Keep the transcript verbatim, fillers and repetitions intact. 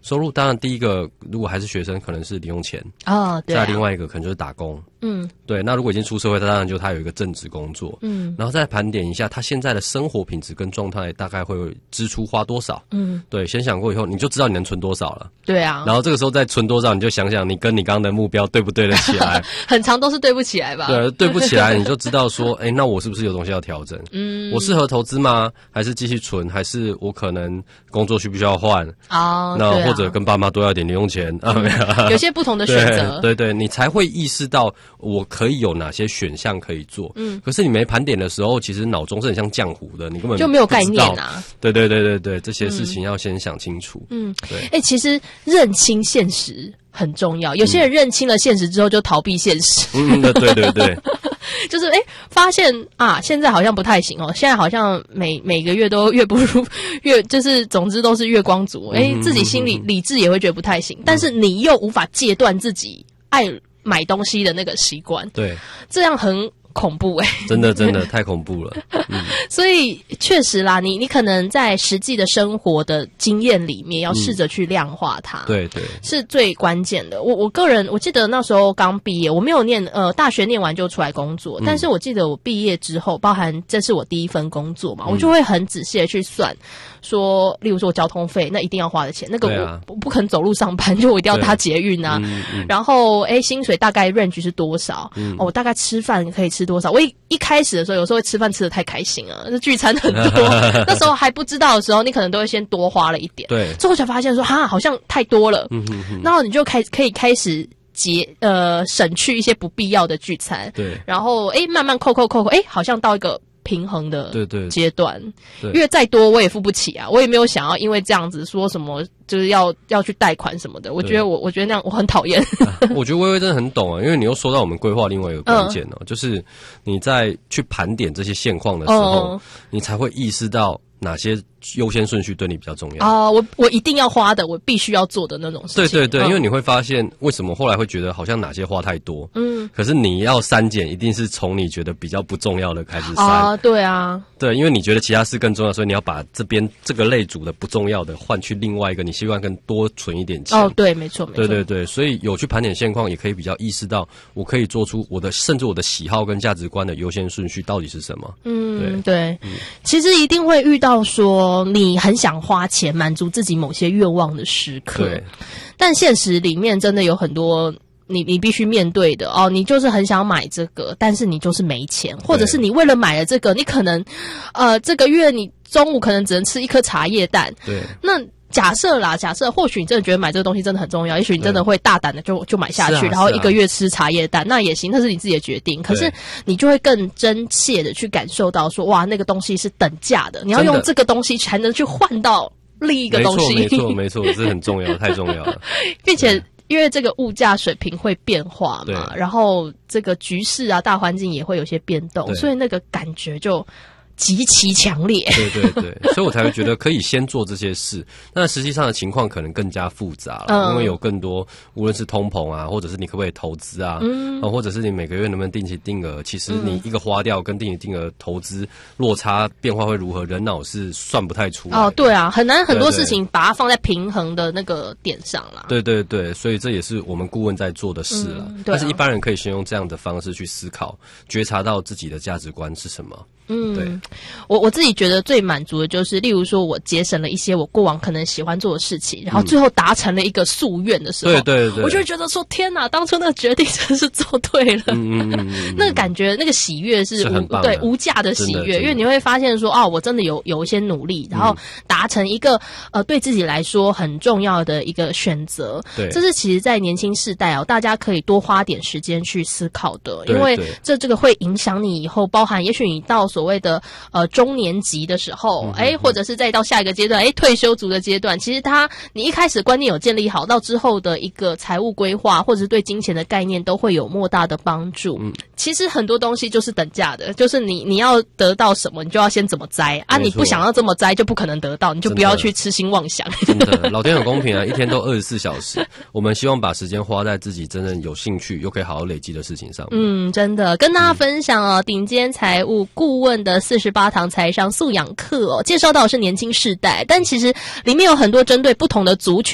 收入当然第一个，如果还是学生，可能是零用钱哦，对、啊。 再另外一个可能就是打工。 嗯， 对。那如果已经出社会，他当然就他有一个正职工作。嗯，然后再盘点一下他现在的生活品质跟状态，大概会支出花多少。嗯，对。先想过以后，你就知道你能存多少了。 对啊。 然后这个时候再存多少，你就想想你跟你刚刚的目标对不对得起来。 很常都是对不起来吧？ 对，对不起来，你就知道说，哎、欸，那我是不是有东西要调整？嗯，我适合投资吗？还是继续存？还是我可能工作需不需要换？哦，那、啊、或者跟爸妈多要点零用钱啊？没有， 有些不同的选择。 对对对，你才会意识到我可以有哪些选项可以做。嗯，可是你没盘点的时候，其实脑中是很像浆糊的，你根本就没有概念啊。 对对对对对，这些事情要先想清楚。嗯，对。 哎、欸，其实认清现实很重要。有些人认清了现实之后，就逃避现实。 嗯，对对对对。 就是哎、欸，发现啊，现在好像不太行哦。现在好像每每个月都月不如月，就是总之都是月光族。哎、欸，自己心里理智也会觉得不太行，但是你又无法戒断自己爱买东西的那个习惯。 对， 这样很恐怖哎、欸， 真的真的太恐怖了。嗯， 所以确实啦，你你可能在实际的生活的经验里面，要试着去量化它。嗯、 对对， 是最关键的。我我个人我记得那时候刚毕业，我没有念呃大学念完就出来工作，嗯、但是我记得我毕业之后，包含这是我第一份工作嘛，嗯、我就会很仔细的去算。说，例如说交通费，那一定要花的钱，那个我、啊、我不可能走路上班，就我一定要搭捷运啊。嗯嗯、然后，哎，薪水大概 range 是多少？嗯、哦，我大概吃饭可以吃多少？我一一开始的时候，有时候会吃饭吃得太开心啊，就聚餐很多。那时候还不知道的时候，你可能都会先多花了一点。 对， 最后才发现说，哈，好像太多了。嗯哼哼，然后你就开可以开始节呃省去一些不必要的聚餐。 对， 然后哎，慢慢扣扣扣扣，哎，好像到一个平衡的阶段， 对对， 因为再多我也付不起啊，我也没有想要因为这样子说什么就是要要去贷款什么的，我觉得我我觉得那样我很讨厌、啊。 我觉得薇薇真的很懂啊，因为你又说到我们规划另外一个关键哦、嗯，就是你在去盘点这些现况的时候、嗯，你才会意识到哪些优先顺序对你比较重要啊、呃？我我一定要花的，我必须要做的那种事情。 对对对、 嗯， 因为你会发现为什么后来会觉得好像哪些花太多，嗯，可是你要删减，一定是从你觉得比较不重要的开始删啊。对啊， 对，因为你觉得其他事更重要，所以你要把这边这个类组的不重要的换去另外一个，你希望更多存一点钱。 哦，对，没错，没错， 对对对，所以有去盘点现况，也可以比较意识到，我可以做出我的甚至我的喜好跟价值观的优先顺序到底是什么。 嗯，对对、嗯，其实一定会遇到说你很想花钱满足自己某些愿望的时刻， 对， 但现实里面真的有很多你你必须面对的哦，你就是很想买这个，但是你就是没钱，或者是你为了买了这个，你可能呃这个月你中午可能只能吃一颗茶叶蛋， 对， 那假设啦，假设或许你真的觉得买这个东西真的很重要，也许你真的会大胆的就就买下去、啊，然后一个月吃茶叶蛋、啊，那也行，那是你自己的决定。可是你就会更真切的去感受到说，哇，那个东西是等价的，你要用这个东西才能去换到另一个东西。 没错，没错，没错，这很重要，太重要了， 并且。因为这个物价水平会变化嘛，然后这个局势啊、大环境也会有些变动，所以那个感觉就极其强烈。 对对对，所以我才会觉得可以先做这些事。那实际上的情况可能更加复杂了、嗯，因为有更多无论是通膨啊，或者是你可不可以投资啊、嗯呃，或者是你每个月能不能定期定额，其实你一个花掉跟定期定额投资落差变化会如何，人脑是算不太出来的。 哦，对啊，很难很多事情把它放在平衡的那个点上啦。 对对对，所以这也是我们顾问在做的事了、嗯啊。但是一般人可以先用这样的方式去思考，觉察到自己的价值观是什么。嗯，对， 我我自己觉得最满足的就是，例如说我节省了一些我过往可能喜欢做的事情，然后最后达成了一个夙愿的时候， 对对对， 我就会觉得说，天哪，当初那个决定真是做对了，嗯嗯嗯嗯，那个感觉，那个喜悦是无对无价的喜悦，因为你会发现说，哦，我真的有有一些努力，然后达成一个呃对自己来说很重要的一个选择，对，这是其实在年轻世代哦，大家可以多花点时间去思考的，因为这这个会影响你以后，包含也许你到所谓的呃中年级的时候，哎、嗯，或者是再到下一个阶段，哎，退休族的阶段，其实他你一开始观念有建立好，到之后的一个财务规划，或者是对金钱的概念，都会有莫大的帮助。嗯，其实很多东西就是等价的，就是你你要得到什么，你就要先怎么栽啊，你不想要这么栽，就不可能得到，你就不要去痴心妄想。 真的，老天很公平啊，一天都二十四小时，我们希望把时间花在自己真正有兴趣又可以好好累积的事情上面。 嗯，真的，跟大家分享哦，顶尖财务顾问的四十八堂财商素养课哦，介绍到的是年轻世代，但其实里面有很多针对不同的族群。